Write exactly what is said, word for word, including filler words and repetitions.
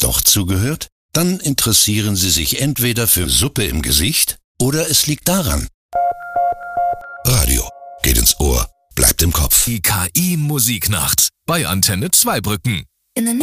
doch zugehört? Dann interessieren Sie sich entweder für Suppe im Gesicht oder es liegt daran. Radio geht ins Ohr, bleibt im Kopf. Die K I-Musiknacht bei Antenne Zweibrücken. In the